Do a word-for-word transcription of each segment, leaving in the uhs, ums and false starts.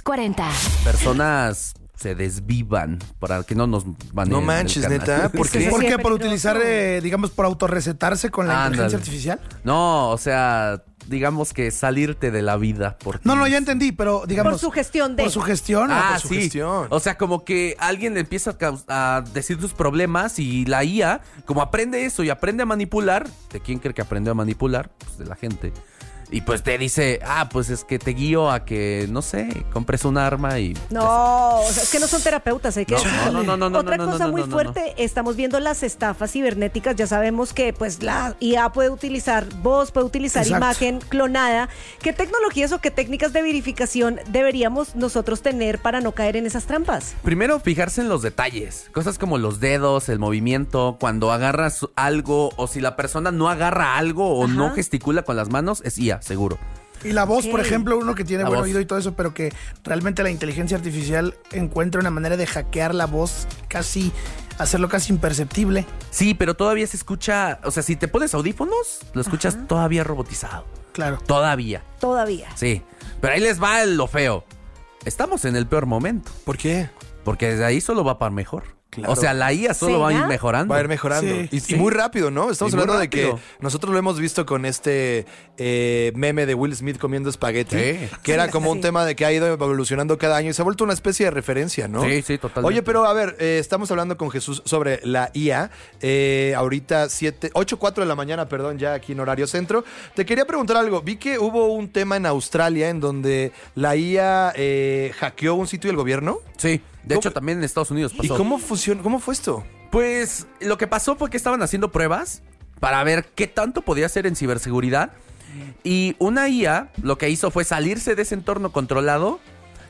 cuarenta. Personas se desvivan para que no nos van. No manches, neta. ¿Por qué? ¿Por Sí, qué? es ¿Por peligroso. utilizar, eh, digamos, por autorrecetarse con la Ándale. inteligencia artificial? No, o sea, digamos que salirte de la vida. Por No, ti. no, ya entendí, pero digamos... Por su gestión de. Por su gestión. Ah, o por su sí. gestión. O sea, como que alguien le empieza a, caus- a decir sus problemas y la I A, como aprende eso y aprende a manipular, ¿de quién cree que aprende a manipular? Pues de la gente. Y pues te dice, ah, pues es que te guío a que, no sé, compres un arma y... No, o sea, es que no son terapeutas, hay que No, decirlo. no, no, no, no, Otra no, no, cosa no, muy no, no, fuerte, estamos viendo las estafas cibernéticas, ya sabemos que pues la I A puede utilizar voz, puede utilizar Exacto. imagen clonada. ¿Qué tecnologías o qué técnicas de verificación deberíamos nosotros tener para no caer en esas trampas? Primero, fijarse en los detalles. Cosas como los dedos, el movimiento, cuando agarras algo o si la persona no agarra algo o Ajá. no gesticula con las manos, es I A, seguro. Y la voz, Ok. por ejemplo, uno que tiene La buen voz. oído y todo eso, pero que realmente la inteligencia artificial encuentra una manera de hackear la voz, casi, hacerlo casi imperceptible. Sí, pero todavía se escucha, o sea, si te pones audífonos, lo escuchas Ajá. todavía robotizado. Claro. Todavía, Todavía. sí. Pero ahí les va lo feo. Estamos en el peor momento, ¿Por qué? porque desde ahí solo va para mejor. Claro. O sea, la I A solo va a ir ¿Será? mejorando. Va a ir mejorando. Sí, y, y sí. muy rápido, ¿no? Estamos Y muy hablando de que rápido. nosotros lo hemos visto con este eh, meme de Will Smith comiendo espagueti, Sí. que era Sí, como sí. un tema de que ha ido evolucionando cada año y se ha vuelto una especie de referencia, ¿no? Sí, sí, totalmente. Oye, pero a ver, eh, estamos hablando con Jesús sobre la I A. Eh, ahorita siete, ocho cuatro de la mañana, perdón, ya aquí en horario centro. Te quería preguntar algo. Vi que hubo un tema en Australia en donde la I A eh, hackeó un sitio del gobierno. Sí, de ¿Cómo? hecho también en Estados Unidos pasó. ¿Y cómo funciona? ¿Cómo fue esto? Pues lo que pasó fue que estaban haciendo pruebas para ver qué tanto podía hacer en ciberseguridad. Y una I A lo que hizo fue salirse de ese entorno controlado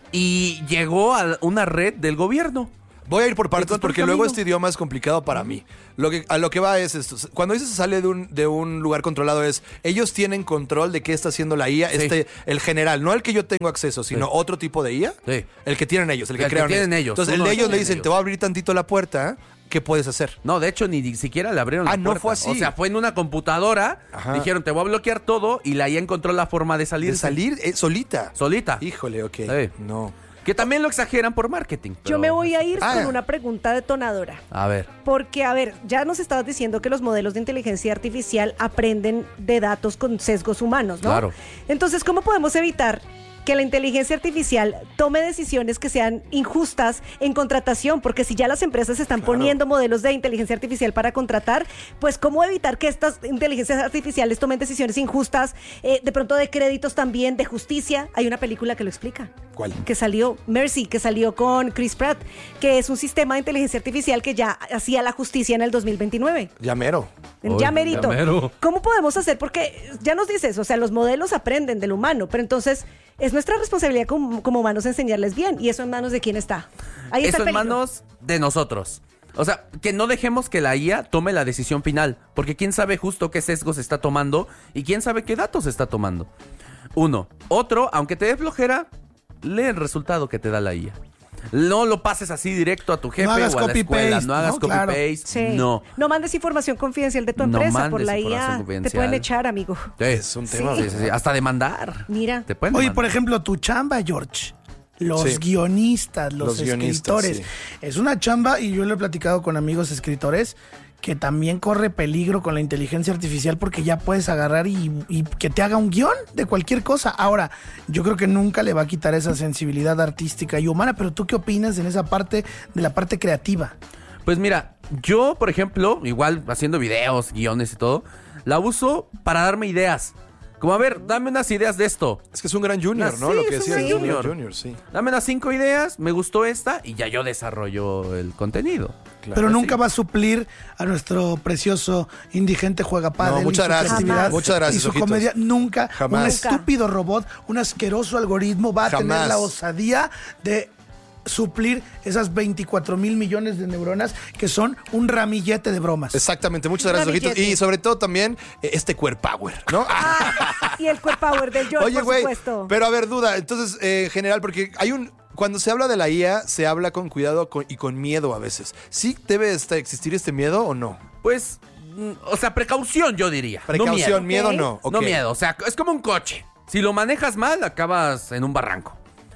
y llegó a una red del gobierno. Voy a ir por partes Encontró porque un luego camino. este idioma es complicado para mí. Lo que, a lo que va es esto. Cuando dices se sale de un, de un lugar controlado es, ellos tienen control de qué está haciendo la I A, Sí. este, el general, no el que yo tengo acceso, sino Sí. otro tipo de I A. Sí. El que tienen ellos, el que El que crearon tienen ellos. Entonces, el Uno de ellos que le tienen dicen, ellos. te voy a abrir tantito la puerta, ¿qué puedes hacer? No, de hecho ni siquiera le abrieron Ah, la no puerta. fue así. O sea, fue en una computadora. Ajá. Dijeron, te voy a bloquear todo. Y la I A encontró la forma de salir. De salir eh, solita. Solita. Híjole, ok. Sí. No. Que también lo exageran por marketing. Yo pero- me voy a ir Ah. con una pregunta detonadora. A ver. Porque, a ver, ya nos estabas diciendo que los modelos de inteligencia artificial aprenden de datos con sesgos humanos, ¿no? Claro. Entonces, ¿cómo podemos evitar que la inteligencia artificial tome decisiones que sean injustas en contratación? Porque si ya las empresas están Claro. poniendo modelos de inteligencia artificial para contratar, pues ¿cómo evitar que estas inteligencias artificiales tomen decisiones injustas, eh, de pronto de créditos también, de justicia? Hay una película que lo explica. ¿Cuál? Que salió, Mercy, que salió con Chris Pratt, que es un sistema de inteligencia artificial que ya hacía la justicia en el dos mil veintinueve. Ya mero. En Uy, ya merito. ya mero. ¿Cómo podemos hacer? Porque ya nos dices, o sea, los modelos aprenden del humano, pero entonces es nuestra responsabilidad como, como humanos enseñarles bien. ¿Y eso en manos de quién está? Ahí está Eso el en peligro. manos de nosotros. O sea, que no dejemos que la I A tome la decisión final, porque quién sabe justo qué sesgos está tomando y quién sabe qué datos está tomando. Uno. Otro, aunque te dé flojera, lee el resultado que te da la I A. No lo pases así directo a tu jefe No hagas o a la escuela. copy-paste, No hagas ¿no? Claro. copy-paste. Sí. No. No mandes información confidencial de tu No empresa por mandes la I información A. Te confidencial. pueden echar, amigo. Sí. Es un tema. Sí, sí, sí. Hasta demandar. Mira. Te pueden Oye, demandar. por ejemplo, tu chamba, George. Los Sí. guionistas, los, Los guionistas, escritores. sí. Es una chamba, y yo lo he platicado con amigos escritores, que también corre peligro con la inteligencia artificial porque ya puedes agarrar y, y que te haga un guión de cualquier cosa. Ahora, yo creo que nunca le va a quitar esa sensibilidad artística y humana, pero ¿tú qué opinas en esa parte de la parte creativa? Pues mira, yo, por ejemplo, igual haciendo videos, guiones y todo, la uso para darme ideas. Como, a ver, dame unas ideas de esto. Es que es un gran junior, Ah, ¿no? sí, Lo que es un decías, gran es un gran junior. junior, sí. Dame unas cinco ideas, me gustó esta y ya yo desarrollo el contenido. Claro. Pero nunca sí. va a suplir a nuestro precioso indigente juega pádel No, y muchas su gracias. creatividad Muchas gracias, y su ojitos. comedia. Nunca Jamás. un Nunca. estúpido robot, un asqueroso algoritmo va a Jamás. tener la osadía de suplir esas veinticuatro mil millones de neuronas que son un ramillete de bromas. Exactamente, muchas gracias, Ramillete. ojitos. Y sobre todo también eh, este Queer Power, ¿no? Ah, y el core power del George, Oye, por güey, supuesto. pero a ver, duda. Entonces, eh, en general, porque hay un... Cuando se habla de la I A, se habla con cuidado con- y con miedo a veces. ¿Sí debe este- existir este miedo o no? Pues, mm, o sea, precaución yo diría. Precaución, no miedo. miedo, Ok. no. No Ok. miedo, o sea, es como un coche. Si lo manejas mal, acabas en un barranco.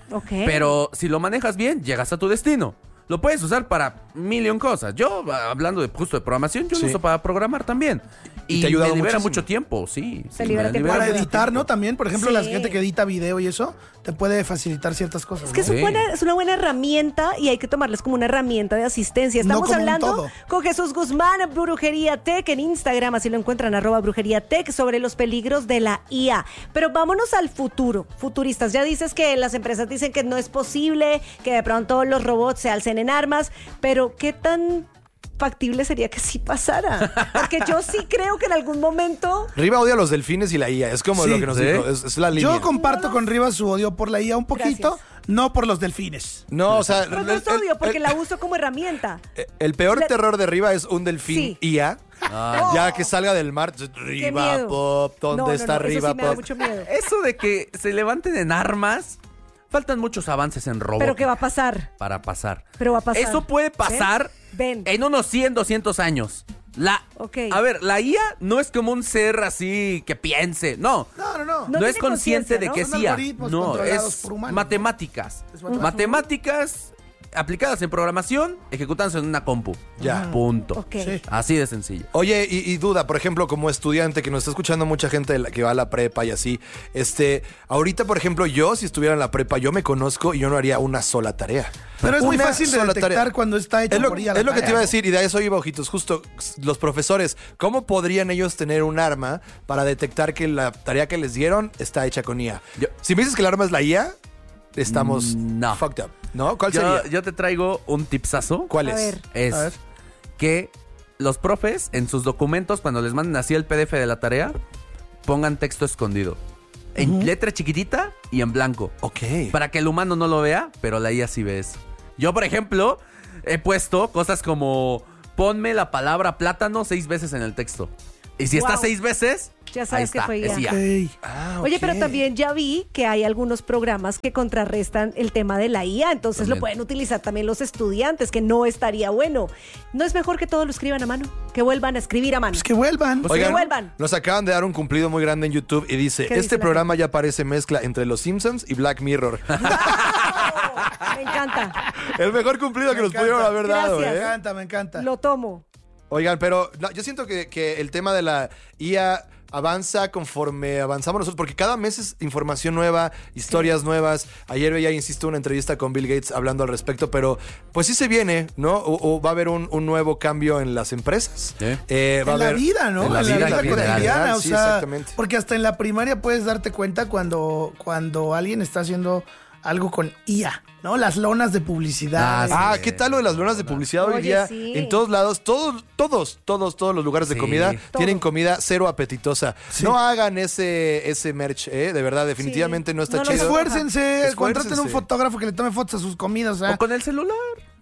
Ok. Pero si lo manejas bien, llegas a tu destino. Lo puedes usar para millón cosas. Yo, hablando de justo de programación, yo Sí. lo uso para programar también. Y Y, te ha ayudado me libera muchísimo. mucho tiempo, sí. Te sí, libera me tiempo. libera Para mucho editar, tiempo. ¿no? También, por ejemplo, Sí. la gente que edita video y eso, te puede facilitar ciertas cosas. Es que ¿no? es, un Sí. buena- es una buena herramienta y hay que tomarlas como una herramienta de asistencia. No Estamos como un hablando todo. con Jesús Guzmán, Brujería Tech, en Instagram, así lo encuentran, arroba Brujería Tech, sobre los peligros de la I A. Pero vámonos al futuro, futuristas. Ya dices que las empresas dicen que no es posible, que de pronto los robots se alcen en armas, pero ¿qué tan factible sería que sí pasara? Porque yo sí creo que en algún momento... Riva odia a los delfines y la I A. Es como Sí. lo que nos ¿Sí? dijo. Es, es la línea. Yo comparto con Rivas su odio por la I A un poquito, Gracias. no por los delfines. No, o sea. Pero no es el- odio, porque el- la uso como herramienta. El peor La- terror de Riva es un delfín Sí. I A. Ah. Ya que salga del mar. Qué Riva miedo. Pop. ¿Dónde No, no, está no, eso Riva sí me da Pop? mucho miedo. Eso de que se levanten en armas, faltan muchos avances en robótica. ¿Pero qué va a pasar? Para pasar. Pero va a pasar. Eso puede pasar Ven. en unos cien, doscientos años. La, Ok. A ver, la I A no es como un ser así que piense. No. No, no, no. No No, tiene es consciente conciencia, de ¿no? que Son es I A. algoritmos No, controlados es por humanos, ¿no? matemáticas. Es matemáticas. Matemáticas aplicadas en programación, ejecutándose en una compu. Ya. Punto. Ok. Sí. Así de sencillo. Oye, y, y duda, por ejemplo, como estudiante, que nos está escuchando mucha gente de la- que va a la prepa y así, este, ahorita, por ejemplo, yo, si estuviera en la prepa, yo me conozco y yo no haría una sola tarea. Pero es muy Una fácil de sola detectar tarea. cuando está hecho Es lo, por I A la es lo que te tarea, iba a ¿no? decir, y de eso iba, ojitos. Justo los profesores, ¿cómo podrían ellos tener un arma para detectar que la tarea que les dieron está hecha con I A? Yo- si me dices que el arma es la I A, estamos Mm, no. fucked up, ¿no? ¿Cuál Yo, sería? yo te traigo un tipsazo. ¿Cuál A es? ver. Es A ver. que los profes en sus documentos, cuando les manden así el P D F de la tarea, pongan texto escondido. En letra chiquitita y en blanco. Ok. Para que el humano no lo vea, pero la I A sí ve eso. Yo, por ejemplo, he puesto cosas como ponme la palabra plátano seis veces en el texto. Y si está Wow. seis veces, Ya sabes ahí que está, fue I A. es I A. Ok. Ah, Oye, ok. pero también ya vi que hay algunos programas que contrarrestan el tema de la I A, entonces También. lo pueden utilizar también los estudiantes, que no estaría bueno. ¿No es mejor que todos lo escriban a mano? Que vuelvan a escribir a mano. Pues que vuelvan. Pues Oigan, que vuelvan. nos acaban de dar un cumplido muy grande en YouTube y dice, ¿Qué este dice la programa ya parece mezcla entre Los Simpsons y Black Mirror. Oh, me encanta. El mejor cumplido que Me nos encanta. pudieron haber dado, Gracias. Me ¿eh? encanta, me encanta. Lo tomo. Oigan, pero no, yo siento que, que el tema de la I A avanza conforme avanzamos nosotros, porque cada mes es información nueva, historias nuevas. Ayer veía, insisto, una entrevista con Bill Gates hablando al respecto, pero pues sí se viene, ¿no? O, o va a haber un, un nuevo cambio en las empresas. Sí. Eh, va En a la haber- vida, ¿no? en la vida en general. cotidiana, o Sí, sea, exactamente. porque hasta en la primaria puedes darte cuenta cuando, cuando alguien está haciendo algo con I A, ¿no? Las lonas de publicidad. Ah, sí. Ah, ¿qué tal lo de las lonas de publicidad hoy Oye, día? sí. En todos lados, todos, todos, todos, todos los lugares de Sí. comida Todo. tienen comida cero apetitosa. No hagan ese, ese merch, ¿eh? De verdad, definitivamente no está No lo chido. Esfuércense, Esfuércense. contraten un fotógrafo que le tome fotos a sus comidas, o sea, O con el celular.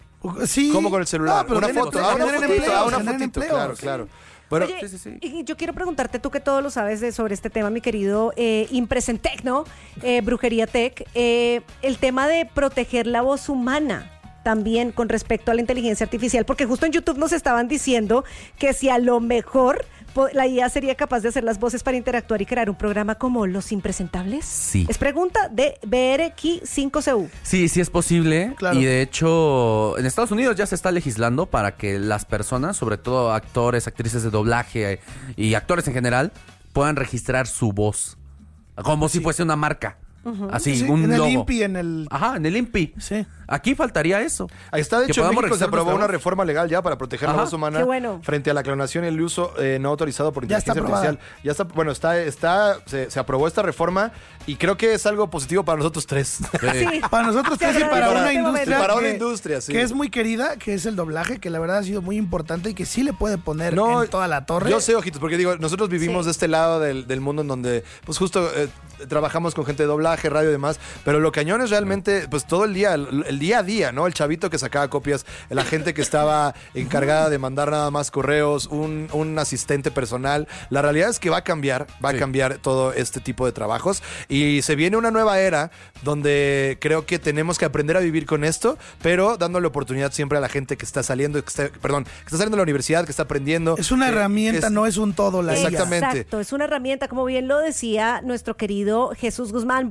sí. ¿Cómo con el celular? No, pero una tienen- foto, generen ah, una empleos, fotito, ah, una generen fotito, empleos. claro, claro. Bueno, Oye, sí, sí, sí. y yo quiero preguntarte, tú que todo lo sabes de, sobre este tema, mi querido eh, Impresentec, ¿no? Eh, Brujería Tech, eh, el tema de proteger la voz humana también con respecto a la inteligencia artificial, porque justo en YouTube nos estaban diciendo que si a lo mejor po- la I A sería capaz de hacer las voces para interactuar y crear un programa como Los Impresentables. Sí. Es pregunta de B R X cinco C U. Sí, sí es posible. Claro. Y de hecho, en Estados Unidos ya se está legislando para que las personas, sobre todo actores, actrices de doblaje eh, y actores en general, puedan registrar su voz. Como si fuese una marca. Así, Sí, un en el logo. INPI, en el... Ajá, en el INPI. Sí. Aquí faltaría eso. ahí está, de Que hecho, en podamos México se registrar aprobó nuestra una voz. reforma legal ya para proteger la Ajá. voz humana Qué bueno. frente a la clonación y el uso eh, no autorizado por Ya está inteligencia aprobada. artificial. Ya está, bueno, está, está, se, se aprobó esta reforma y creo que es algo positivo para nosotros tres. Sí. Para nosotros Se tres y para agradece una este industria. momento. Para que- una industria, sí. Que es muy querida, que es el doblaje, que la verdad ha sido muy importante y que sí le puede poner No, en toda la torre. Yo sé, ojitos, porque digo, nosotros vivimos Sí. de este lado del, del mundo en donde, pues justo eh, trabajamos con gente de doblaje, radio y demás, pero lo cañón es realmente, pues todo el día, el, el día a día, ¿no? El chavito que sacaba copias, la gente que estaba encargada de mandar nada más correos, un, un asistente personal. La realidad es que va a cambiar, va Sí. a cambiar todo este tipo de trabajos y se viene una nueva era donde creo que tenemos que aprender a vivir con esto, pero dándole oportunidad siempre a la gente que está saliendo, que está, perdón, que está saliendo de la universidad, que está aprendiendo. Es una Eh, herramienta, es- no es un todo la I A. Exactamente. Exacto, es una herramienta, como bien lo decía nuestro querido Jesús Guzmán,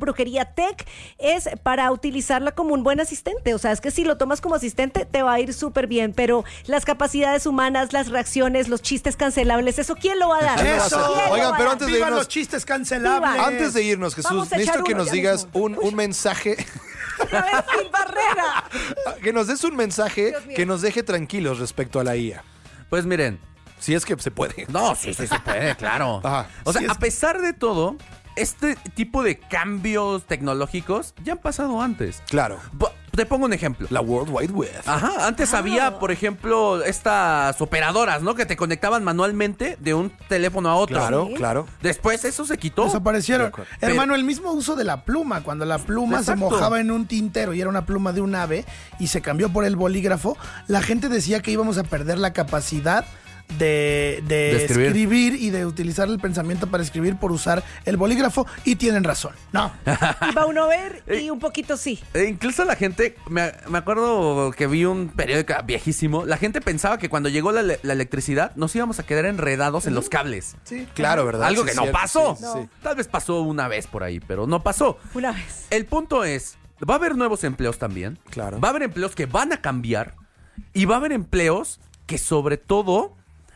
Brujería Tech, es para utilizarla como un buen asistente. O sea, es que si lo tomas como asistente te va a ir súper bien, pero las capacidades humanas, las reacciones, los chistes cancelables, ¿eso quién lo va a dar? Eso. ¿Quién Oigan, lo va pero a antes dar? de ¡Viva irnos, los chistes cancelables! Viva. antes de irnos, Jesús, Vamos a echar necesito que uno nos ya digas mismo. un, un mensaje, Otra vez sin barrera. que nos des un mensaje Dios mío. que nos deje tranquilos respecto a la I A. Pues miren, Si es que se puede. no, sí, sí se puede, claro. Ajá. O sea, Sí es- a pesar de todo, este tipo de cambios tecnológicos ya han pasado antes. Claro. Po- Te pongo un ejemplo. La World Wide Web. Ajá, antes Ah. había, por ejemplo, estas operadoras, ¿no? Que te conectaban manualmente de un teléfono a otro. Claro, Sí. claro. Después eso se quitó. Desaparecieron. De acuerdo. Hermano, el mismo uso de la pluma. Cuando la pluma Exacto. se mojaba en un tintero y era una pluma de un ave y se cambió por el bolígrafo, la gente decía que íbamos a perder la capacidad de, de De escribir. escribir. y de utilizar el pensamiento para escribir por usar el bolígrafo. Y tienen razón. No. Iba uno a ver y un poquito sí. E incluso la gente, me, me acuerdo que vi un periódico viejísimo, la gente pensaba que cuando llegó la, la electricidad nos íbamos a quedar enredados en los cables. Sí. Claro, ¿verdad? Algo Sí, que no cierto, pasó. sí, No. sí. Tal vez pasó una vez por ahí, pero no pasó. Una vez. El punto es, va a haber nuevos empleos también. Claro. Va a haber empleos que van a cambiar y va a haber empleos que sobre todo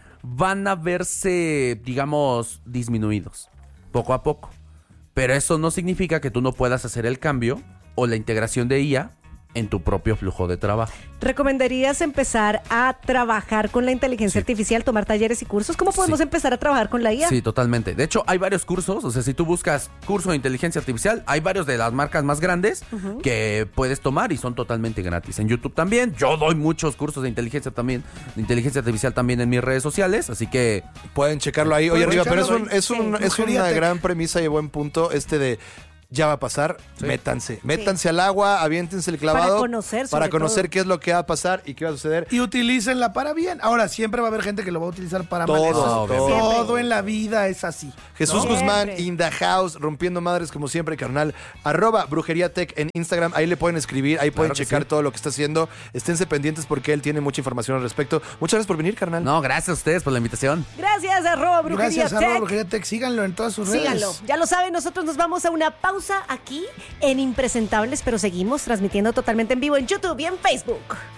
van a verse, digamos, disminuidos poco a poco. Pero eso no significa que tú no puedas hacer el cambio o la integración de I A en tu propio flujo de trabajo. ¿Recomendarías empezar a trabajar con la inteligencia artificial, tomar talleres y cursos? ¿Cómo podemos Sí. empezar a trabajar con la I A? Sí, totalmente. De hecho, hay varios cursos. O sea, si tú buscas curso de inteligencia artificial, hay varios de las marcas más grandes que puedes tomar y son totalmente gratis. En YouTube también. Yo doy muchos cursos de inteligencia también, de inteligencia artificial también en mis redes sociales. Así que Pueden checarlo ahí. Oye, Pueden arriba, pero es, checarlo un, ahí. es, un, Sí. es Brujería una Tech. gran premisa y buen punto este de ya va a pasar, métanse. Métanse al agua, aviéntense el clavado. Para conocer, sobre Para conocer todo. qué es lo que va a pasar y qué va a suceder. Y utilícenla para bien. Ahora, siempre va a haber gente que lo va a utilizar para Todo, mal. Eso todo. es- Siempre. Todo en la vida es así. Jesús ¿no? Guzmán, Siempre. in the house, rompiendo madres como siempre, carnal. Arroba Brujería Tech en Instagram. Ahí le pueden escribir, ahí pueden Claro que checar sí. todo lo que está haciendo. Esténse pendientes porque él tiene mucha información al respecto. Muchas gracias por venir, carnal. no, gracias a ustedes por la invitación. Gracias, arroba Brujería Gracias, arroba Tech. Brujería Tech. Síganlo en todas sus redes. Síganlo. Ya lo saben, nosotros nos vamos a una pausa aquí en Impresentables, pero seguimos transmitiendo totalmente en vivo en YouTube y en Facebook.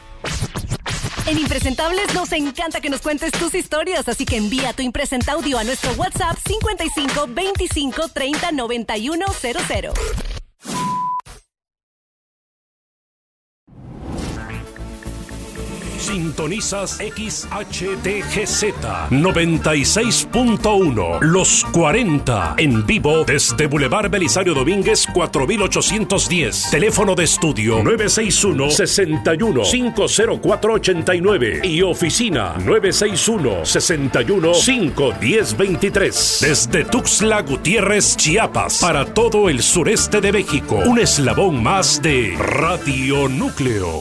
En Impresentables nos encanta que nos cuentes tus historias, así que envía tu impresenta audio a nuestro WhatsApp cincuenta y cinco veinticinco treinta noventa y uno cero cero. Sintonizas X H T G Z noventa y seis punto uno, Los cuarenta, en vivo desde Boulevard Belisario Domínguez cuatro mil ochocientos diez. Teléfono de estudio nueve seis uno, seis uno, cinco cero cuatro ocho nueve y oficina nueve seis uno, seis uno, cinco uno cero dos tres. Desde Tuxtla Gutiérrez, Chiapas, para todo el sureste de México, un eslabón más de Radio Núcleo.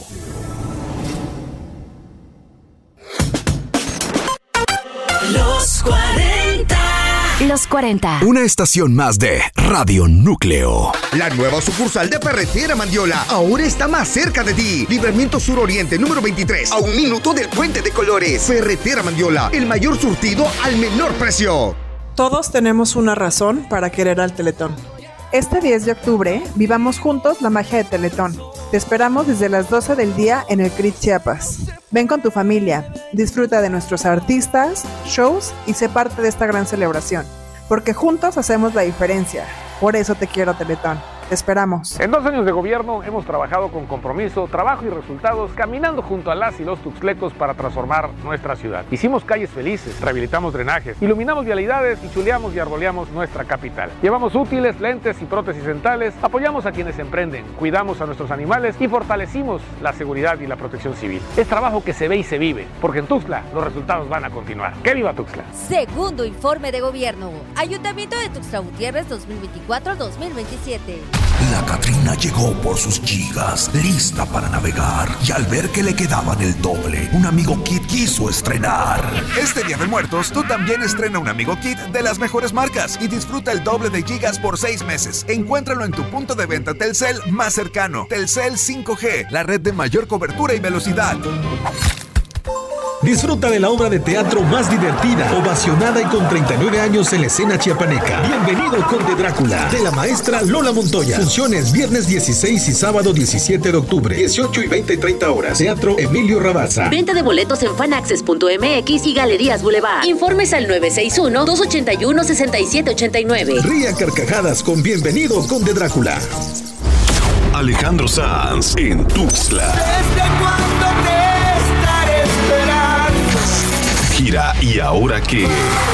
Los cuarenta. Los cuarenta. Una estación más de Radio Núcleo. La nueva sucursal de Ferretera Mandiola ahora está más cerca de ti. Libramiento Sur Oriente número veintitrés, a un minuto del Puente de Colores. Ferretera Mandiola, el mayor surtido al menor precio. Todos tenemos una razón para querer al Teletón. Este diez de octubre, vivamos juntos la magia de Teletón. Te esperamos desde las doce del día en el C R I T Chiapas. Ven con tu familia, disfruta de nuestros artistas, shows y sé parte de esta gran celebración. Porque juntos hacemos la diferencia. Por eso te quiero, Teletón. Te esperamos. En dos años de gobierno hemos trabajado con compromiso, trabajo y resultados, caminando junto a las y los tuxtlecos para transformar nuestra ciudad. Hicimos calles felices, rehabilitamos drenajes, iluminamos vialidades y chuleamos y arboleamos nuestra capital. Llevamos útiles, lentes y prótesis dentales, apoyamos a quienes emprenden, cuidamos a nuestros animales y fortalecimos la seguridad y la protección civil. Es trabajo que se ve y se vive, porque en Tuxtla los resultados van a continuar. ¡Que viva Tuxtla! Segundo informe de gobierno. Ayuntamiento de Tuxtla Gutiérrez dos mil veinticuatro a dos mil veintisiete. La Catrina llegó por sus gigas, lista para navegar. Y al ver que le quedaban el doble, un amigo kit quiso estrenar. Este Día de Muertos, tú también estrena un amigo kit de las mejores marcas y disfruta el doble de gigas por seis meses. Encuéntralo en tu punto de venta Telcel más cercano. Telcel cinco G, la red de mayor cobertura y velocidad. Disfruta de la obra de teatro más divertida, ovacionada y con treinta y nueve años en la escena chiapaneca. Bienvenido Conde Drácula, de la maestra Lola Montoya. Funciones viernes dieciséis y sábado diecisiete de octubre, dieciocho y veinte y treinta horas. Teatro Emilio Rabasa. Venta de boletos en fanaccess punto m x y Galerías Boulevard. Informes al nueve seis uno, dos ocho uno, seis siete ocho nueve. Ría carcajadas con Bienvenido Conde Drácula. Alejandro Sanz en Tuxtla. ¿Desde cuándo te estaré esperando? Gira ¿Y ahora qué?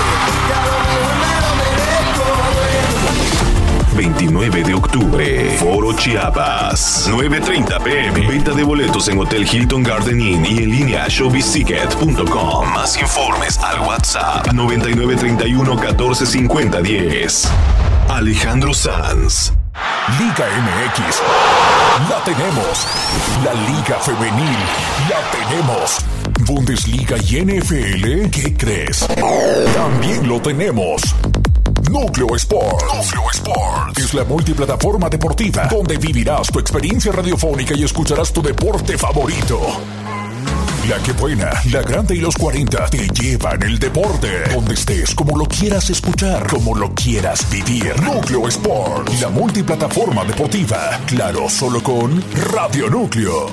veintinueve de octubre, Foro Chiapas, nueve treinta p m. Venta de boletos en Hotel Hilton Garden Inn y en línea showbiz ticket punto com. Más informes al WhatsApp noventa y nueve treinta y uno catorce cincuenta diez. Alejandro Sanz. Liga M X, la tenemos. La Liga Femenil, la tenemos. Bundesliga y N F L, ¿qué crees? También lo tenemos. Núcleo Sport. Núcleo Sport es la multiplataforma deportiva donde vivirás tu experiencia radiofónica y escucharás tu deporte favorito. La que buena, la grande y los cuarenta te llevan el deporte. Donde estés, como lo quieras escuchar, como lo quieras vivir. Núcleo Sport, la multiplataforma deportiva. Claro, solo con Radio Núcleo.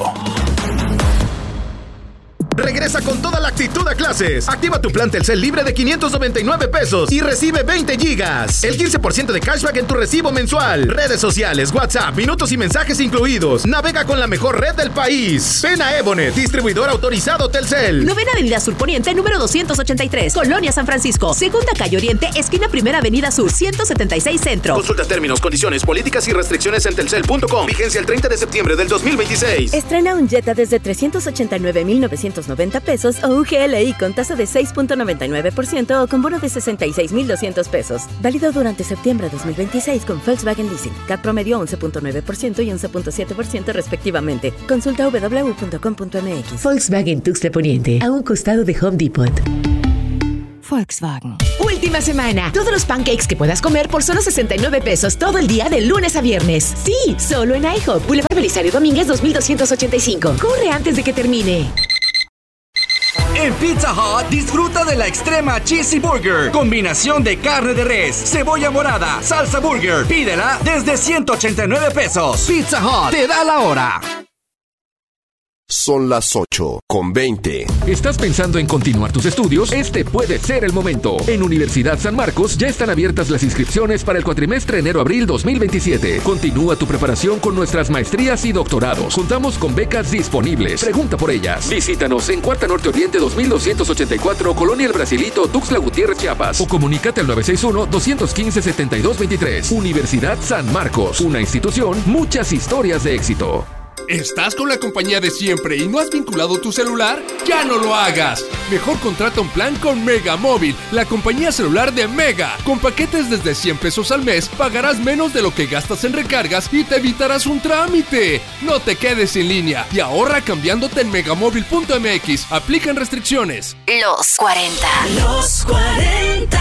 Regresa con toda la actitud a clases. Activa tu plan Telcel libre de quinientos noventa y nueve pesos y recibe veinte gigas. El quince por ciento de cashback en tu recibo mensual. Redes sociales, WhatsApp, minutos y mensajes incluidos. Navega con la mejor red del país. Ven a Ebonet, distribuidor autorizado Telcel. Novena Avenida Sur Poniente, número doscientos ochenta y tres. Colonia San Francisco. Segunda Calle Oriente, esquina Primera Avenida Sur, ciento setenta y seis Centro. Consulta términos, condiciones, políticas y restricciones en telcel punto com. Vigencia el treinta de septiembre del dos mil veintiséis. Estrena un Jetta desde trescientos ochenta y nueve mil novecientos noventa pesos o un G L I con tasa de seis punto noventa y nueve por ciento o con bono de sesenta y seis mil doscientos pesos. Válido durante septiembre de dos mil veintiséis con Volkswagen Leasing. C A T promedio once punto nueve por ciento y once punto siete por ciento respectivamente. Consulta w w w punto com punto m x. Volkswagen Tuxtla Poniente, a un costado de Home Depot. Volkswagen. Última semana. Todos los pancakes que puedas comer por solo sesenta y nueve pesos todo el día de lunes a viernes. Sí, solo en IHOP. Boulevard Belisario Domínguez dos mil doscientos ochenta y cinco. Corre antes de que termine. En Pizza Hut, disfruta de la extrema Cheesy Burger. Combinación de carne de res, cebolla morada, salsa burger. Pídela desde ciento ochenta y nueve pesos. Pizza Hut, te da la hora. Son las ocho con veinte. ¿Estás pensando en continuar tus estudios? Este puede ser el momento. En Universidad San Marcos ya están abiertas las inscripciones para el cuatrimestre enero-abril dos mil veintisiete. Continúa tu preparación con nuestras maestrías y doctorados. Contamos con becas disponibles. Pregunta por ellas. Visítanos en Cuarta Norte Oriente dos mil doscientos ochenta y cuatro, Colonia El Brasilito, Tuxtla Gutiérrez, Chiapas. O comunícate al nueve seis uno, dos uno cinco, siete dos dos tres. Universidad San Marcos. Una institución, muchas historias de éxito. ¿Estás con la compañía de siempre y no has vinculado tu celular? ¡Ya no lo hagas! Mejor contrata un plan con Mega Móvil, la compañía celular de Mega. Con paquetes desde cien pesos al mes, pagarás menos de lo que gastas en recargas y te evitarás un trámite. No te quedes sin línea y ahorra cambiándote en megamóvil punto m x. Aplican restricciones. Los cuarenta. Los cuarenta.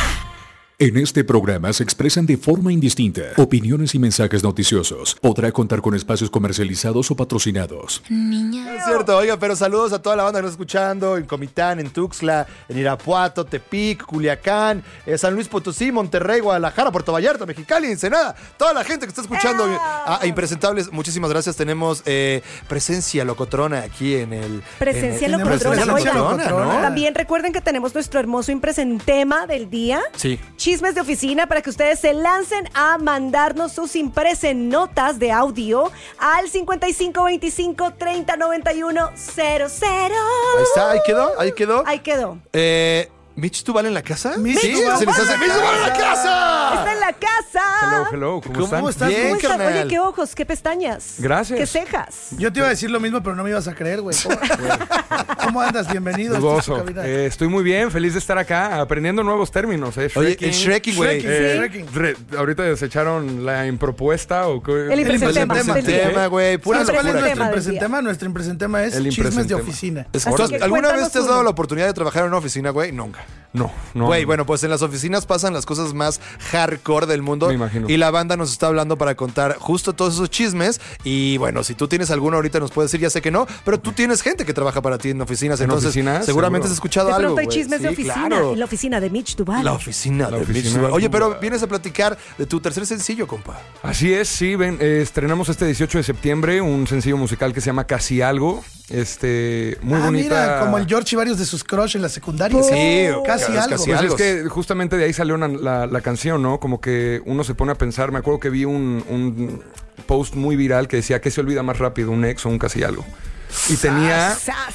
En este programa se expresan de forma indistinta opiniones y mensajes noticiosos. Podrá contar con espacios comercializados o patrocinados. Niña. Es cierto, oiga, pero saludos a toda la banda que nos está escuchando en Comitán, en Tuxtla, en Irapuato, Tepic, Culiacán, eh, San Luis Potosí, Monterrey, Guadalajara, Puerto Vallarta, Mexicali, Ensenada. Toda la gente que está escuchando a, a Impresentables, muchísimas gracias. Tenemos eh, presencia locotrona aquí en el... Presencia en el, locotrona, presencia oigan. locotrona, ¿no? También recuerden que tenemos nuestro hermoso Impresentema del día. Sí. Chismes de oficina para que ustedes se lancen a mandarnos sus impresenotas de audio al cincuenta y cinco veinticinco treinta noventa y uno cero cero. Ahí está, ahí quedó, ahí quedó. Ahí quedó. Eh... ¿Mitch Duval en la casa? Mitch sí, Duval se les hace ¡Mitch Duval en la casa! ¡Está en la casa! Hello, hello, ¿cómo, ¿Cómo están? estás? Bien, ¿Cómo estás? carnal. Oye, qué ojos, qué pestañas. Gracias. Qué cejas. Yo te iba a decir lo mismo, pero no me ibas a creer, güey. ¿Cómo, ¿Cómo andas? Bienvenido. Dudoso. Eh, estoy muy bien, feliz de estar acá, aprendiendo nuevos términos. Eh. Oye, el Shrekking, güey. Eh, sí. re- ahorita desecharon la impropuesta o qué. El impresentema. El impresentema, güey. Pura ¿Sabes cuál es locura. nuestro del impresentema? Nuestro impresentema es El chismes de impresentema. oficina. Es- Así ¿tú has- que ¿Alguna vez cuéntanos te has uno. dado la oportunidad de trabajar en una oficina, güey? Nunca. No, no. Güey, bueno, pues en las oficinas pasan las cosas más hardcore del mundo. Me imagino. Y la banda nos está hablando para contar justo todos esos chismes. Y bueno, si tú tienes alguno ahorita nos puedes decir, ya sé que no, pero tú tienes gente que trabaja para ti en oficinas. ¿En entonces, oficinas? seguramente Seguro. has escuchado De algo. pronto hay güey. chismes de Sí, oficina. claro. En la oficina de Mitch Duval. La oficina La de oficina Mitch Duval. de Oye, pero Duval. vienes a platicar de tu tercer sencillo, compa. Así es, sí, ven, eh, estrenamos este dieciocho de septiembre un sencillo musical que se llama Casi Algo. Este, muy ah, bonita. mira, como el George y varios de sus crush en la secundaria. Sí, casi es algo. casi Pues algo. es que justamente de ahí salió una- la, la canción, ¿no? Como que uno se pone a pensar. Me acuerdo que vi un, un post muy viral que decía: ¿qué se olvida más rápido, un ex o un casi algo? Y tenía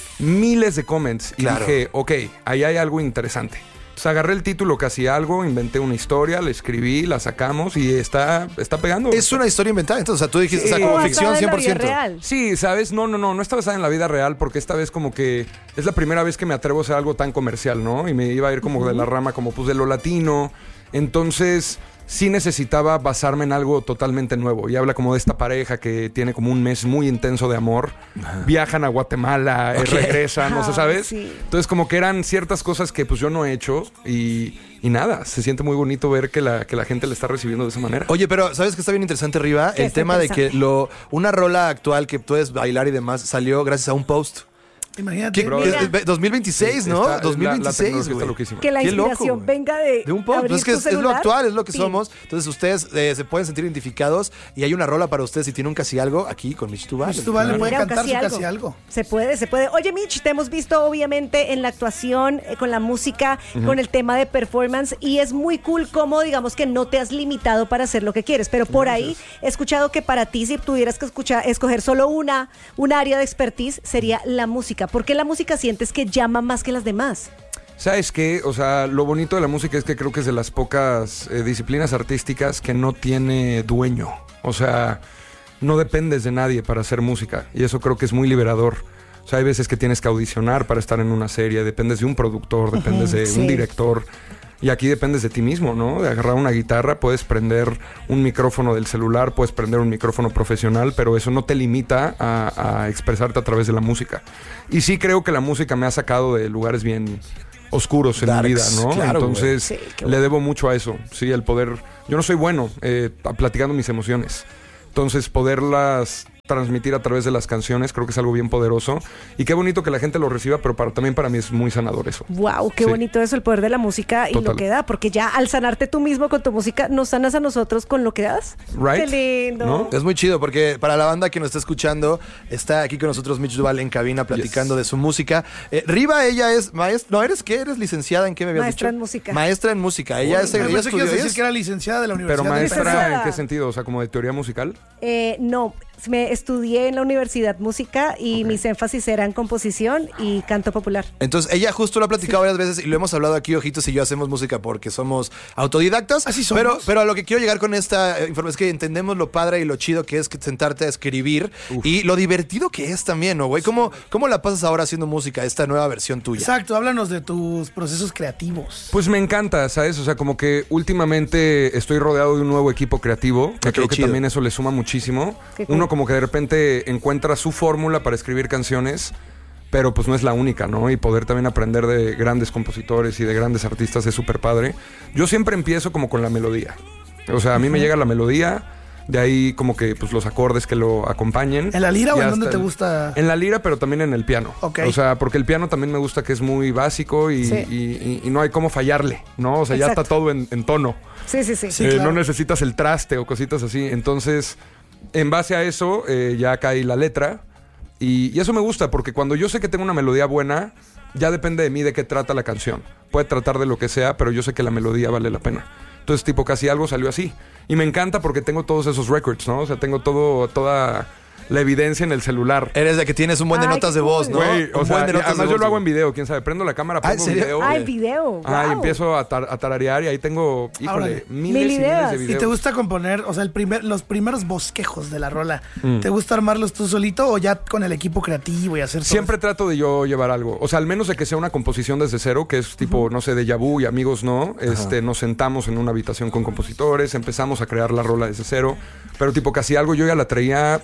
miles de comments. Y Claro. dije, ok, ahí hay algo interesante. Entonces agarré el título Casi Algo, inventé una historia, la escribí, la sacamos y está, está pegando. Es una historia inventada, entonces, o sea, tú dijiste, Sí. o sea, como O ficción basada en cien la por vida ciento. real. Sí, ¿sabes? No, no, no, no está basada en la vida real porque esta vez como que es la primera vez que me atrevo a hacer algo tan comercial, ¿no? Y me iba a ir como de la rama como pues de lo latino. Entonces sí necesitaba basarme en algo totalmente nuevo. Y habla como de esta pareja que tiene como un mes muy intenso de amor. Viajan a Guatemala, eh, Ok. regresan, no sé, Ah, ¿sabes? sí. Entonces como que eran ciertas cosas que pues yo no he hecho y, y nada, se siente muy bonito ver que la, que la gente le está recibiendo de esa manera. Oye, pero ¿sabes qué está bien interesante arriba? ¿Qué El está tema de que interesante? lo una rola actual que puedes bailar y demás salió gracias a un post. Imagínate. ¿Qué- Bro, es- mira. es dos mil veintiséis, Sí, ¿no? está- la- la dos mil veintiséis, tecnología está güey. loquísima. Que la Qué loco, inspiración güey. venga de, De un post, abrir es que tu es, es lo celular. actual, es lo que Pin. somos. Entonces ustedes eh, se pueden sentir identificados y hay una rola para ustedes si tienen un casi algo aquí con Mitch Duval. Mitch Duval le puede Mira, cantar su casi algo. Se puede, se puede. Oye, Mitch, te hemos visto obviamente en la actuación, eh, con la música, con el tema de performance y es muy cool cómo, digamos, que no te has limitado para hacer lo que quieres. Pero por ahí he escuchado que para ti, si tuvieras que escuchar, escoger solo una, un área de expertise, sería la música. ¿Por qué la música sientes que llama más que las demás? ¿Sabes qué? O sea, lo bonito de la música es que creo que es de las pocas eh, disciplinas artísticas que no tiene dueño. O sea, no dependes de nadie para hacer música. Y eso creo que es muy liberador. O sea, hay veces que tienes que audicionar para estar en una serie, dependes de un productor, dependes de sí. un director. Y aquí dependes de ti mismo, ¿no? De agarrar una guitarra, puedes prender un micrófono del celular, puedes prender un micrófono profesional, pero eso no te limita a, a expresarte a través de la música. Y sí creo que la música me ha sacado de lugares bien oscuros en Darks, mi vida, ¿no? claro, Entonces güey. Sí, qué le bueno. debo mucho a eso, sí, el poder... Yo no soy bueno eh, platicando mis emociones. Entonces poderlas transmitir a través de las canciones creo que es algo bien poderoso. Y qué bonito que la gente lo reciba, pero para, también para mí es muy sanador eso. Wow, qué Sí. bonito eso, el poder de la música y Total. lo que da, porque ya al sanarte tú mismo con tu música, nos sanas a nosotros con lo que das. Right? Qué lindo. ¿No? Es muy chido porque para la banda que nos está escuchando, está aquí con nosotros Mitch Duval en cabina platicando de su música. Eh, Riva, ella es maestra. No, ¿eres qué? ¿Eres licenciada en qué me habías Maestra dicho? en música. Maestra en música. Ella es. Pero Ella pensé que ibas estudió. a ella decir es- que era licenciada de la Pero Universidad de maestra, Licenciada. ¿en qué sentido? O sea, como de teoría musical. Eh, no, me estudié en la Universidad Música y mis énfasis eran composición y canto popular. Entonces, ella justo lo ha platicado varias veces y lo hemos hablado aquí, Ojitos y yo hacemos música porque somos autodidactas. Así somos. Pero, pero a lo que quiero llegar con esta eh, información es que entendemos lo padre y lo chido que es que sentarte a escribir y lo divertido que es también, ¿no, güey? ¿Cómo, ¿Cómo la pasas ahora haciendo música, esta nueva versión tuya? Exacto, háblanos de tus procesos creativos. Pues me encanta, ¿sabes? O sea, como que últimamente estoy rodeado de un nuevo equipo creativo, que Ok, creo que chido. también eso le suma muchísimo. Qué cool. Uno como que de repente encuentra su fórmula para escribir canciones, pero pues no es la única, ¿no? Y poder también aprender de grandes compositores y de grandes artistas es súper padre. Yo siempre empiezo como con la melodía. O sea, a mí me llega la melodía, de ahí como que pues los acordes que lo acompañen. ¿En la lira o Y en hasta dónde te el- gusta? En la lira, pero también en el piano. Ok. O sea, porque el piano también me gusta que es muy básico y, Sí. y- y- y no hay cómo fallarle, ¿no? O sea, ya Exacto. está todo en, en tono. Sí, sí, sí. Sí, Eh, claro. No necesitas el traste o cositas así. Entonces, en base a eso, eh, ya cae la letra. Y, y eso me gusta, porque cuando yo sé que tengo una melodía buena, ya depende de mí de qué trata la canción. Puede tratar de lo que sea, pero yo sé que la melodía vale la pena. Entonces, tipo, casi algo salió así. Y me encanta porque tengo todos esos records, ¿no? O sea, tengo todo, toda la evidencia en el celular. Eres de que tienes un buen de Ay, notas qué de voz, ¿no? cool. Güey, un o sea, buen de y notas además de yo voz, lo hago en güey. video, quién sabe, prendo la cámara, Ah, ¿en pongo serio? video. Ah, eh, en video. Ah, y Wow. empiezo a, tar- a tararear y ahí tengo, híjole, Órale. miles Mil y miles ideas. de ¿Y ¿Y videos. te gusta componer, o sea, el primer, los primeros bosquejos de la rola? Mm. ¿Te gusta armarlos tú solito o ya con el equipo creativo y hacer todo Siempre eso? trato de yo llevar algo. O sea, al menos de que sea una composición desde cero, que es tipo, no sé, déjà vu y amigos no. Este, nos sentamos en una habitación con compositores, empezamos a crear la rola desde cero. Pero tipo, casi algo yo ya la traía como hace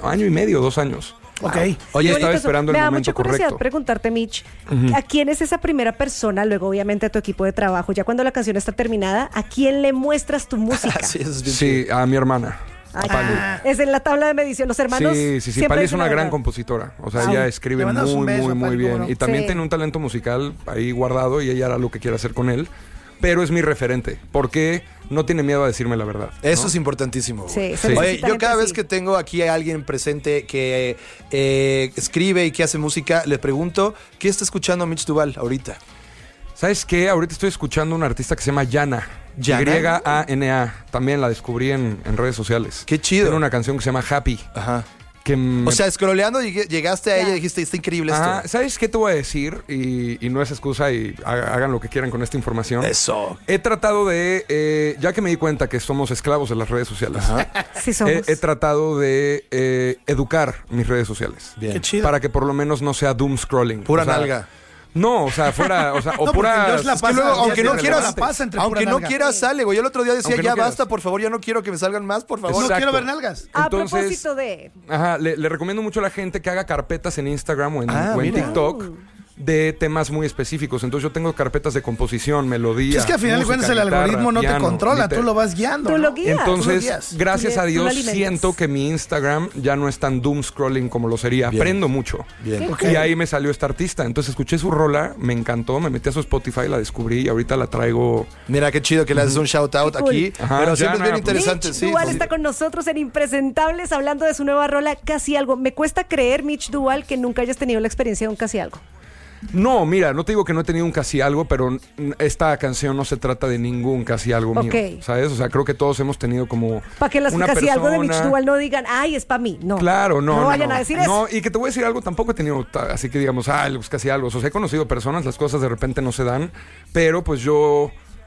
año y medio, dos años. Ok. Oye, estaba esperando el Me da momento mucha curiosidad correcto. preguntarte, Mitch, Ujú. ¿a quién es esa primera persona, luego obviamente a tu equipo de trabajo, ya cuando la canción está terminada, a quién le muestras tu música? Sí, eso es bien Sí, a mi hermana. Ay, a Pali. es en la tabla de medición, los hermanos. Sí, sí, sí. siempre Pali es dicen una la gran verdad. compositora. O sea, Sí. ella Le escribe mandamos un muy, beso muy, a muy Pali, bien. ¿cómo no? Y también Sí. tiene un talento musical ahí guardado y ella hará lo que quiera hacer con él. Pero es mi referente, porque no tiene miedo a decirme la verdad. Eso ¿no? es importantísimo. güey. Sí, se Sí. Oye, necesita yo gente cada vez así. que tengo aquí a alguien presente que eh, escribe y que hace música, le pregunto, ¿qué está escuchando Mitch Duval ahorita? ¿Sabes qué? Ahorita estoy escuchando una artista que se llama Yana. ¿Yana? Y A N A. También la descubrí en, en redes sociales. Qué chido. Tiene una canción que se llama Happy. Ajá. Que me- O sea, scrolleando llegué- llegaste a ella y dijiste, está increíble Ajá, esto. ¿sabes qué te voy a decir? Y, y no es excusa y ha- hagan lo que quieran con esta información. Eso. He tratado de, eh, ya que me di cuenta que somos esclavos de las redes sociales, Sí somos. he, he tratado de eh, educar mis redes sociales. Bien. Qué chido. Para que por lo menos no sea doom scrolling. Pura O sea, nalga. No, o sea, fuera, o sea, o No, porque pura... Dios la Es que pasa, luego, ya aunque se no la quieras, pasa entre aunque pura no nalga. quieras sale, güey. Yo el otro día decía, Aunque no ya quieras. basta, por favor, ya no quiero que me salgan más, por favor. No Exacto. quiero ver nalgas. A Entonces- propósito de... Ajá, le, le recomiendo mucho a la gente que haga carpetas en Instagram o en, Ah, o en mira. TikTok de temas muy específicos. Entonces yo tengo carpetas de composición, melodía. Es que al final de música, cuentas el guitarra, algoritmo no te piano, controla, liter- tú lo vas guiando. Tú ¿no? lo guías. Tú lo Entonces, guías. gracias Tú le- a tú lo Dios, alimentas. siento que mi Instagram ya no es tan doom scrolling como lo sería. Bien. Aprendo mucho. Bien. Qué Ok. Y ahí me salió esta artista. Entonces escuché su rola, me encantó, me metí a su Spotify, la descubrí y ahorita la traigo. Mira qué chido que le haces un shout out Qué cool. aquí. Ajá, pero siempre Yana, es bien pues. interesante, Mitch sí. Duval sí. está con nosotros en Impresentables hablando de su nueva rola Casi Algo. Me cuesta creer, Mitch Duval, que nunca hayas tenido la experiencia de un Casi Algo. No, mira, no te digo que no he tenido un casi algo, pero mm, esta canción no se trata de ningún casi algo mío. Ok. ¿Sabes? O sea, creo que todos hemos tenido como. Para que las una Casi Algo de Mitch persona- Duval no digan, ay, es para mí. No. Claro, no. No No, vayan no. a decir eso. No, y que te voy a decir algo, tampoco he tenido, ta- así que digamos, ah, pues casi algo. O sea, he conocido personas, las cosas de repente no se dan, pero pues yo,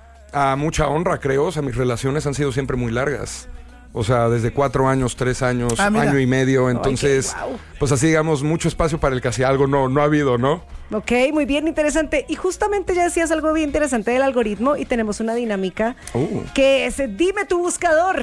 a mucha honra creo, o sea, mis relaciones han sido siempre muy largas. O sea, desde cuatro años, tres años, Ah, mira. año y medio. Entonces, Ay, qué guau. pues así digamos, mucho espacio para el casi algo no, no ha habido, ¿no? Ok, muy bien, interesante. Y justamente ya decías algo bien interesante del algoritmo y tenemos una dinámica Uh. que es dime tu buscador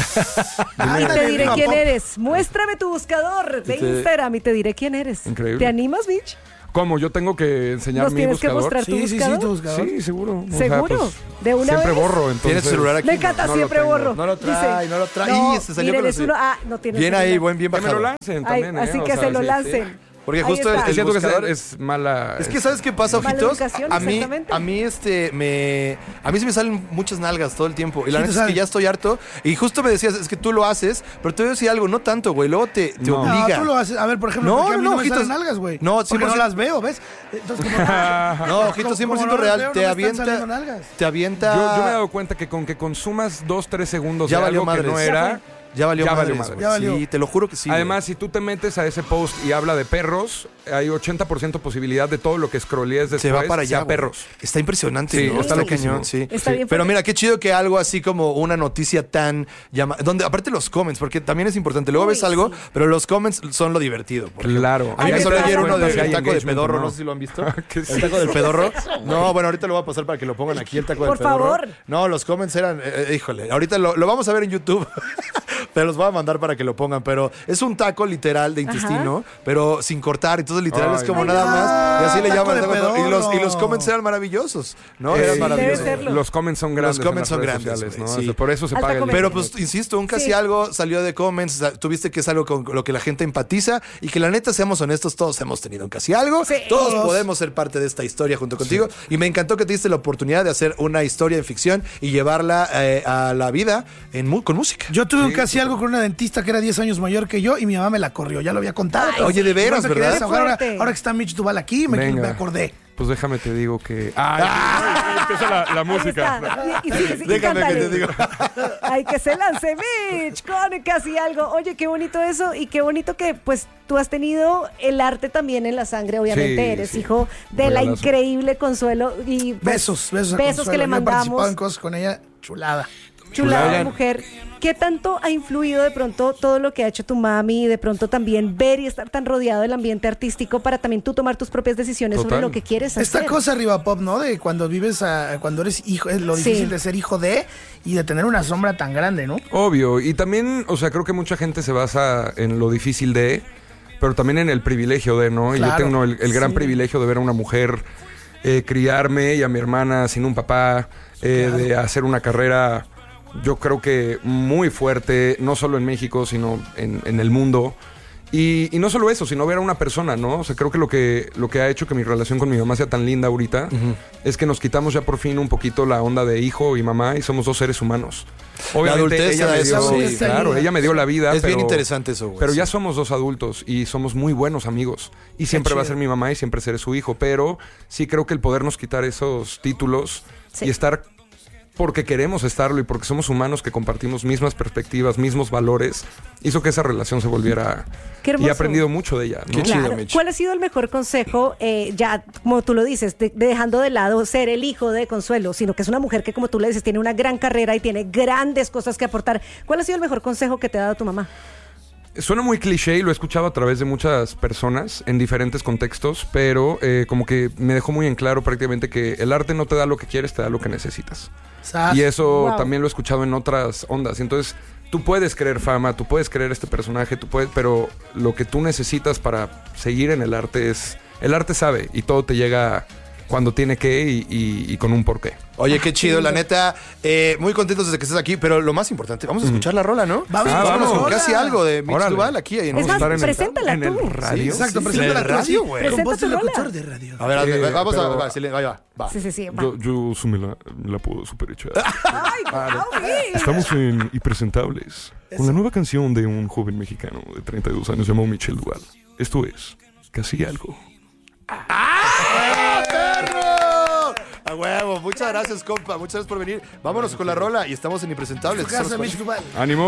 y Ándale, te diré diva quién pop. eres. Muéstrame tu buscador de Te- Instagram y te diré quién eres. Increíble. ¿Te animas, Mitch? ¿Cómo? ¿Yo tengo que enseñar ¿Nos mi tienes que buscador? mostrar tu Sí, sí, sí, buscador? tu buscador. Sí, seguro. O sea, ¿Seguro? pues, ¿De una siempre vez? borro, entonces. ¿Tienes celular aquí? Me encanta, No lo siempre tengo. borro. No lo trae, Dice, no lo trae. no, Ih, se salió miren, con es el uno, ah, no tiene Bien celular. ahí, buen, bien Que me bajado. lo lancen Ay, también, así ¿eh? O que sea, se lo sí, lancen. sí. Porque Ahí justo está. el Siento que buscador- es mala. Es que ¿sabes qué pasa, Mala ojitos? educación, A mí, exactamente. a mí este me a mí se me salen muchas nalgas todo el tiempo y la Sí, neta tú es que sabes. ya estoy harto y justo me decías, es que tú lo haces, pero te voy a decir algo, no tanto, güey, luego te, te No. obliga. No, tú lo haces. A ver, por ejemplo, No, ¿por qué a mí no, no, me ojitos. salen nalgas, güey? No, porque cien por no ciento. las veo, ¿ves? Entonces, como No, ojito, cien por ciento como no las real, veo, te no me están avienta saliendo nalgas. te avienta Yo, yo me he dado cuenta que con que consumas dos, tres segundos Ya de valió algo que madres. no Ya era. ya valió Ya madres, valió madres. güey. Ya valió. Sí, te lo juro que sí. Además, si tú te metes a ese post y habla de perros, hay ochenta por ciento posibilidad de todo lo que scrollees güey. después se va para allá, sea güey. perros. Está impresionante, Sí, ¿no? está Está loquísimo. cañón, sí. Está bien Pero fuerte. mira, qué chido que algo así como una noticia tan llama donde aparte los comments, porque también es importante. Luego Uy, ves algo, sí. pero los comments son lo divertido. por ejemplo. Claro. A mí me Ahí salió está. ayer uno Cuenta de si hay el taco de engagement o pedorro, no. no sé si lo han visto. ¿Qué El es taco del eso? pedorro. No, bueno, ahorita lo voy a pasar para que lo pongan aquí, el taco del Por pedorro. favor. No, los comments eran, eh, eh, híjole, ahorita lo, lo vamos a ver en YouTube, pero los voy a mandar para que lo pongan. Pero es un taco literal de intestino, pero sin cortar. Entonces literal Ay, es como no. nada más. Y así le taco llaman. de taco de pedorro. Y los, y los pedorro. comments eran maravillosos, ¿no? Eh, eran sí, maravillosos. debe serlo. Los comments son grandes. Los comments en las son redes grandes, sociales, güey, ¿no? sí. O sea, por eso se Alta paga el comedia. Pero pues, insisto, un casi Sí. algo salió de comments, o sea, tuviste que es algo con lo que la gente empatiza y que la neta, seamos honestos, todos hemos tenido un casi algo, Sí. todos Todos. podemos ser parte de esta historia junto contigo y me encantó que te diste la oportunidad de hacer una historia en ficción y llevarla eh, a la vida en mu- con música. Yo tuve Sí, un casi algo con una dentista que era diez años mayor que yo y mi mamá me la corrió, ya lo había contado. Ay, oye, de veras, Yo me quería ¿verdad? desahogar. Ahora, Fuerte. ahora que está Mitch Duval aquí, me, Venga. me acordé. Pues déjame te digo que. ¡Ay! empieza la, la Ahí música. está. Y, y, y- y Déjame que cántale. te digo. Ay, que se lance Mitch con Casi Algo. Oye, qué bonito eso y qué bonito que pues tú has tenido el arte también en la sangre. Obviamente Sí, eres sí. hijo de la Regalazo. increíble Consuelo y pues, Besos, besos. a besos Consuelo. que le Yo he participado mandamos. en cosas con ella, chulada. chulada de Oigan. mujer. ¿Qué tanto ha influido de pronto todo lo que ha hecho tu mami y de pronto también ver y estar tan rodeado del ambiente artístico para también tú tomar tus propias decisiones Total. sobre lo que quieres hacer? Esta cosa arriba pop, ¿no? De cuando vives, a, cuando eres hijo, es lo Sí. difícil de ser hijo de y de tener una sombra tan grande, ¿no? Obvio, y también, o sea, creo que mucha gente se basa en lo difícil de, pero también en el privilegio de, ¿no? Y Claro. yo tengo el, el gran Sí. privilegio de ver a una mujer eh, criarme y a mi hermana sin un papá, eh, Claro. de hacer una carrera, yo creo que muy fuerte, no solo en México, sino en, en el mundo. Y, y no solo eso, sino ver a una persona, ¿no? O sea, creo que lo que, lo que ha hecho que mi relación con mi mamá sea tan linda ahorita es que nos quitamos ya por fin un poquito la onda de hijo y mamá y somos dos seres humanos. Obviamente adultez ella te da me eso, dio, sí. claro, ella me dio la vida. Es bien pero- interesante eso, güey. Pero Sí. ya somos dos adultos y somos muy buenos amigos. Y siempre va a chido. ser mi mamá y siempre seré su hijo. Pero sí creo que el podernos quitar esos títulos y estar porque queremos estarlo y porque somos humanos que compartimos mismas perspectivas, mismos valores, hizo que esa relación se volviera... Qué hermoso. Y he aprendido mucho de ella, ¿no? Claro. ¿Cuál ha sido el mejor consejo, eh, ya como tú lo dices, de- de dejando de lado ser el hijo de Consuelo, sino que es una mujer que, como tú le dices, tiene una gran carrera y tiene grandes cosas que aportar? ¿Cuál ha sido el mejor consejo que te ha dado tu mamá? Suena muy cliché y lo he escuchado a través de muchas personas en diferentes contextos, pero eh, como que me dejó muy en claro prácticamente que el arte no te da lo que quieres, te da lo que necesitas. Sas. Y eso Wow. también lo he escuchado en otras ondas. Y entonces tú puedes creer fama, tú puedes creer este personaje, tú puedes, pero lo que tú necesitas para seguir en el arte es... El arte sabe y todo te llega cuando tiene que y, y- y con un porqué. Oye, qué chido, la neta. eh, muy contentos de que estés aquí, pero lo más importante, vamos a escuchar la rola, ¿no? Vamos, Ah, vámonos vamos. con casi algo de Mitch Órale. Duval aquí. En Es más, estar en el- preséntala en el tú. radio. Sí, Exacto, sí, preséntala en el tú, radio, sí, güey. con Presenta voz de tu rola. locutor de radio. A ver, Eh, vamos pero- a... va, Silene, ahí va, va. Sí, sí, sí. va. Yo, yo sí me la, me la puedo super echar. Ay, Gaby. Estamos en Impresentables, con la nueva canción de un joven mexicano de treinta y dos años llamado Michel Duval. Esto es Casi Algo. ¡Ah, perro! A huevo, muchas gracias, compa. Muchas gracias por venir. Vámonos con la rola y estamos en Impresentables. Tu casa, Estamos con- Mitch Duval. ¡Ánimo!